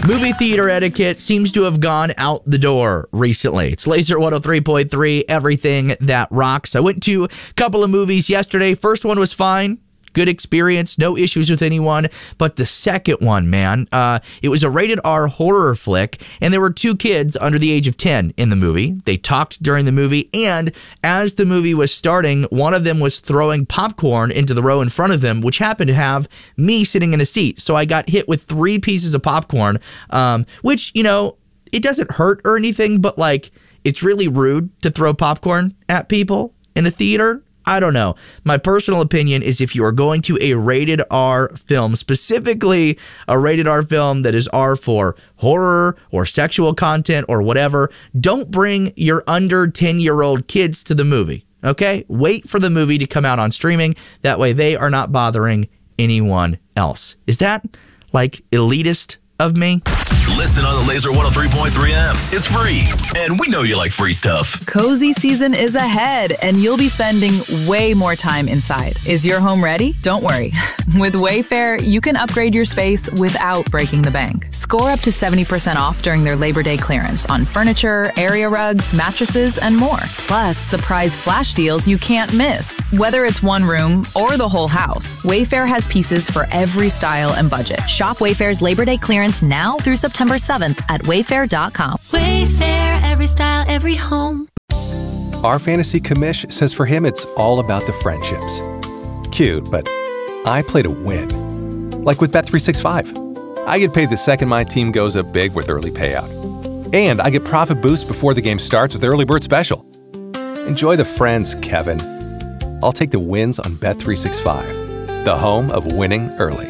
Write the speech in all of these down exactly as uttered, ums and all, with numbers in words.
Movie theater etiquette seems to have gone out the door recently. It's Laser one oh three point three, everything that rocks. I went to a couple of movies yesterday. First one was fine. Good experience, no issues with anyone. But the second one, man, uh, it was a rated R horror flick, and there were two kids under the age of ten in the movie. They talked during the movie, and as the movie was starting, one of them was throwing popcorn into the row in front of them, which happened to have me sitting in a seat. So I got hit with three pieces of popcorn, um, which, you know, it doesn't hurt or anything, but like, it's really rude to throw popcorn at people in a theater. I don't know. My personal opinion is if you are going to a rated R film, specifically a rated R film that is R for horror or sexual content or whatever, don't bring your under ten-year-old kids to the movie, okay? Wait for the movie to come out on streaming. That way they are not bothering anyone else. Is that, like, elitist of me? Listen on the Laser one oh three point three M. It's free, and we know you like free stuff. Cozy season is ahead, and you'll be spending way more time inside. Is your home ready? Don't worry. With Wayfair, you can upgrade your space without breaking the bank. Score up to seventy percent off during their Labor Day clearance on furniture, area rugs, mattresses, and more. Plus, surprise flash deals you can't miss. Whether it's one room or the whole house, Wayfair has pieces for every style and budget. Shop Wayfair's Labor Day clearance now through September seventh at wayfair dot com. Wayfair, every style, every home. Our fantasy commish says for him it's all about the friendships. Cute, but I play to win. Like with Bet three sixty-five. I get paid the second my team goes up big with early payout. And I get profit boost before the game starts with Early Bird Special. Enjoy the friends, Kevin. I'll take the wins on Bet three sixty-five, the home of winning early.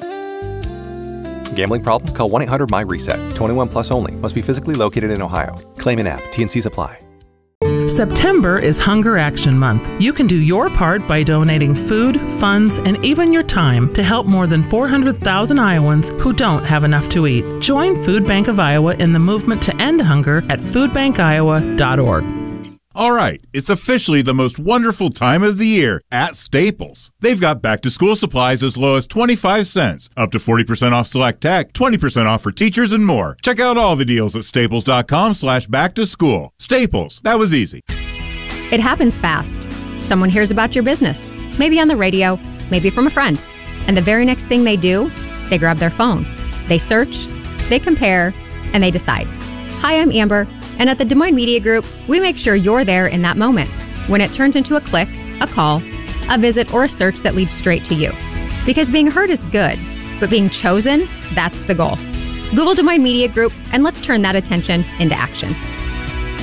Gambling problem? Call one eight hundred M Y reset. twenty-one plus only. Must be physically located in Ohio. Claim in app. T N Cs apply. September is Hunger Action Month. You can do your part by donating food, funds, and even your time to help more than four hundred thousand Iowans who don't have enough to eat. Join Food Bank of Iowa in the movement to end hunger at food bank iowa dot org. All right, it's officially the most wonderful time of the year at Staples. They've got back-to-school supplies as low as twenty-five cents, up to forty percent off select tech, twenty percent off for teachers, and more. Check out all the deals at staples dot com slash back to school. Staples, that was easy. It happens fast. Someone hears about your business, maybe on the radio, maybe from a friend. And the very next thing they do, they grab their phone. They search, they compare, and they decide. Hi, I'm Amber. And at the Des Moines Media Group, we make sure you're there in that moment, when it turns into a click, a call, a visit, or a search that leads straight to you. Because being heard is good, but being chosen, that's the goal. Google Des Moines Media Group, and let's turn that attention into action.